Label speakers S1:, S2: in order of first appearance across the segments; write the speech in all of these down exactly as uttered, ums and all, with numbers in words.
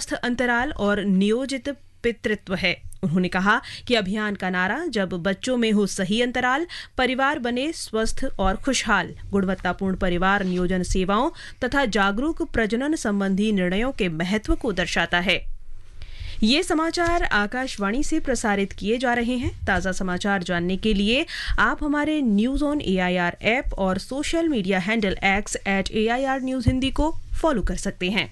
S1: स्वस्थ अंतराल और नियोजित पितृत्व है। उन्होंने कहा कि अभियान का नारा जब बच्चों में हो सही अंतराल, परिवार बने स्वस्थ और खुशहाल, गुणवत्तापूर्ण परिवार नियोजन सेवाओं तथा जागरूक प्रजनन संबंधी निर्णयों के महत्व को दर्शाता है। ये समाचार आकाशवाणी से प्रसारित किए जा रहे हैं। ताज़ा समाचार जानने के लिए आप हमारे न्यूज ऑन एआईआर ऐप और social media handle x eight AIR news Hindi को फॉलो कर सकते हैं।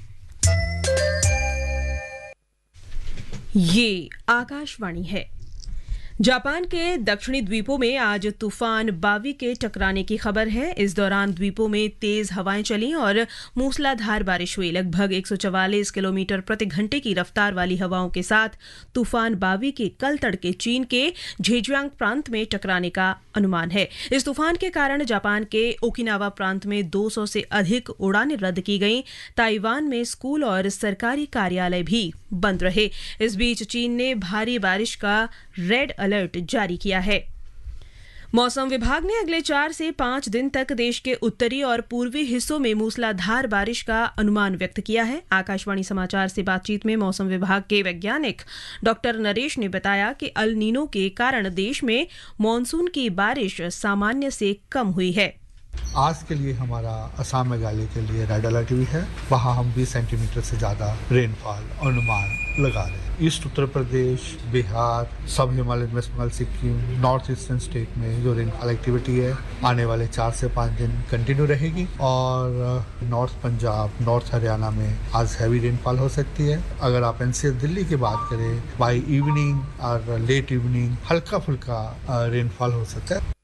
S1: ये आकाशवाणी है। जापान के दक्षिणी द्वीपों में आज तूफान बावी के टकराने की खबर है। इस दौरान द्वीपों में तेज हवाएं चलीं और मूसलाधार बारिश हुई। लगभग एक सौ चवालीस किलोमीटर प्रति घंटे की रफ्तार वाली हवाओं के साथ तूफान बावी के कल तड़के चीन के झेजियांग प्रांत में टकराने का अनुमान है। इस तूफान के कारण जापान के ओकिनावा प्रांत में दो सौ से अधिक उड़ानें रद्द की गईं। ताइवान में स्कूल और सरकारी कार्यालय भी बंद रहे। इस बीच चीन ने भारी बारिश का रेड अलर्ट जारी किया है। मौसम विभाग ने अगले चार से पांच दिन तक देश के उत्तरी और पूर्वी हिस्सों में मूसलाधार बारिश का अनुमान व्यक्त किया है। आकाशवाणी समाचार से बातचीत में मौसम विभाग के वैज्ञानिक डॉक्टर नरेश ने बताया कि अल नीनो के कारण देश में मानसून की बारिश सामान्य से कम हुई है।
S2: आज के लिए हमारा असम मेघालय के लिए रेड अलर्ट भी है। वहाँ हम बीस सेंटीमीटर से ज्यादा रेनफॉल अनुमान लगा रहे हैं। ईस्ट उत्तर प्रदेश, बिहार, सब Himalayan, waste Bengal, Sikkim, north eastern state में जो रेनफॉल एक्टिविटी है आने वाले चार से पाँच दिन कंटिन्यू रहेगी। और नॉर्थ पंजाब, नॉर्थ हरियाणा में आज हैवी रेनफॉल हो सकती है। अगर आप एनसीआर दिल्ली की बात करें, बाई इवनिंग और लेट इवनिंग हल्का फुल्का रेनफॉल हो सकता है।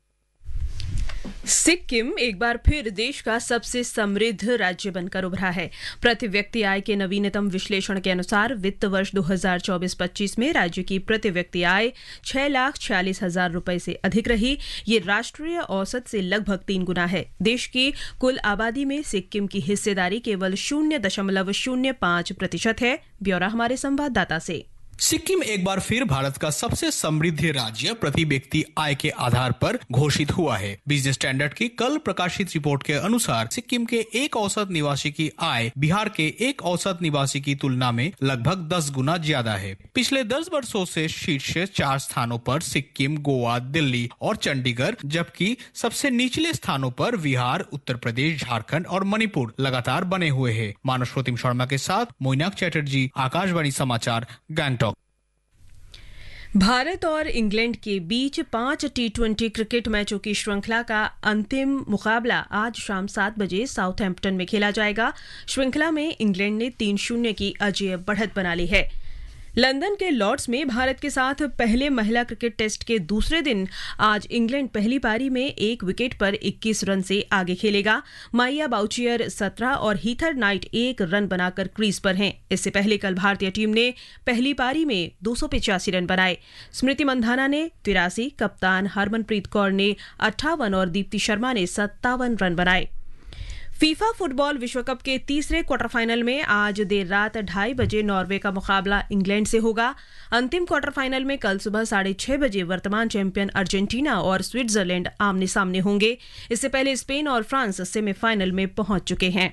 S1: सिक्किम एक बार फिर देश का सबसे समृद्ध राज्य बनकर उभरा है। प्रति व्यक्ति आय के नवीनतम विश्लेषण के अनुसार वित्त वर्ष दो हज़ार चौबीस पच्चीस में राज्य की प्रति व्यक्ति आय छह लाख छियालीस हजार रुपए से अधिक रही। ये राष्ट्रीय औसत से लगभग तीन गुना है। देश की कुल आबादी में सिक्किम की हिस्सेदारी केवल शून्य दशमलव शून्य पांच प्रतिशत है। ब्यौरा हमारे संवाददाता से।
S3: सिक्किम एक बार फिर भारत का सबसे समृद्ध राज्य प्रति व्यक्ति आय के आधार पर घोषित हुआ है। बिजनेस स्टैंडर्ड की कल प्रकाशित रिपोर्ट के अनुसार सिक्किम के एक औसत निवासी की आय बिहार के एक औसत निवासी की तुलना में लगभग दस गुना ज्यादा है। पिछले दस वर्षों से शीर्ष चार स्थानों पर सिक्किम, गोवा, दिल्ली और चंडीगढ़, जबकि सबसे निचले स्थानों पर बिहार, उत्तर प्रदेश, झारखंड और मणिपुर लगातार बने हुए हैं। मानस प्रतिम शर्मा के साथ मोइनाक चैटर्जी, आकाशवाणी समाचार, गैंगटॉक।
S1: भारत और इंग्लैंड के बीच पांच टी ट्वेंटी क्रिकेट मैचों की श्रृंखला का अंतिम मुकाबला आज शाम सात बजे साउथहैम्पटन में खेला जाएगा। श्रृंखला में इंग्लैंड ने तीन शून्य की अजेय बढ़त बना ली है। लंदन के लॉर्ड्स में भारत के साथ पहले महिला क्रिकेट टेस्ट के दूसरे दिन आज इंग्लैंड पहली पारी में एक विकेट पर इक्कीस रन से आगे खेलेगा। माइया बाउचियर सत्रह और हीथर नाइट एक रन बनाकर क्रीज पर हैं। इससे पहले कल भारतीय टीम ने पहली पारी में दो सौ पिचासी रन बनाए। स्मृति मंधाना ने तिरासी, कप्तान हरमनप्रीत कौर ने अट्ठावन और दीप्ति शर्मा ने सत्तावन रन बनाए। फीफा फुटबॉल विश्व कप के तीसरे क्वार्टर फाइनल में आज देर रात ढाई बजे नॉर्वे का मुकाबला इंग्लैंड से होगा। अंतिम क्वार्टर फाइनल में कल सुबह साढ़े छह बजे वर्तमान चैंपियन अर्जेंटीना और स्विट्जरलैंड आमने सामने होंगे। इससे पहले स्पेन और फ्रांस सेमीफाइनल में पहुंच चुके हैं।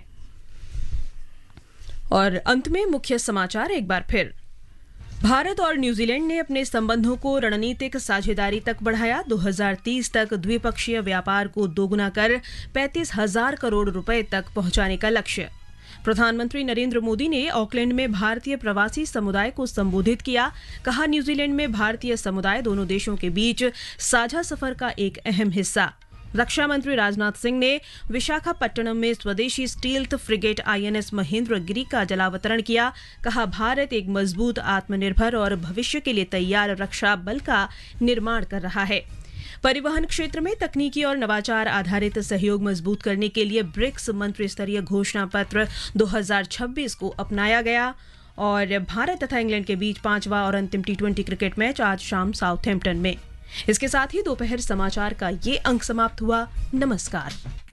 S1: और अंत में मुख्य समाचार एक बार फिर। भारत और न्यूजीलैंड ने अपने संबंधों को रणनीतिक साझेदारी तक बढ़ाया। दो हज़ार तीस तक द्विपक्षीय व्यापार को दोगुना कर पैंतीस हजार करोड़ रुपए तक पहुंचाने का लक्ष्य। प्रधानमंत्री नरेंद्र मोदी ने ऑकलैंड में भारतीय प्रवासी समुदाय को संबोधित किया। कहा, न्यूजीलैंड में भारतीय समुदाय दोनों देशों के बीच साझा सफर का एक अहम हिस्सा। रक्षा मंत्री राजनाथ सिंह ने विशाखापट्टनम में स्वदेशी स्टील्थ फ्रिगेट आईएनएस महेंद्रगिरी का जलावतरण किया। कहा, भारत एक मजबूत, आत्मनिर्भर और भविष्य के लिए तैयार रक्षा बल का निर्माण कर रहा है। परिवहन क्षेत्र में तकनीकी और नवाचार आधारित सहयोग मजबूत करने के लिए ब्रिक्स मंत्री स्तरीय घोषणा पत्र दो हज़ार छब्बीस को अपनाया गया। और भारत तथा इंग्लैंड के बीच पांचवा और अंतिम टी ट्वेंटी क्रिकेट मैच आज शाम साउथहैम्पटन में। इसके साथ ही दोपहर समाचार का ये अंक समाप्त हुआ। नमस्कार।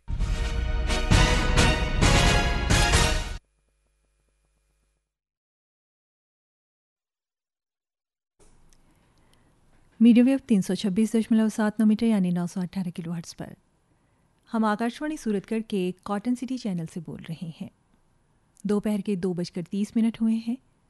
S4: मीडियम वेव तीन सौ छब्बीस दशमलव सात नौ मीटर यानी नौ सौ अट्ठारह किलोहर्ट्ज़ पर हम आकाशवाणी सूरतगढ़ के कॉटन सिटी चैनल से बोल रहे हैं। दोपहर के दो बजकर तीस मिनट हुए हैं।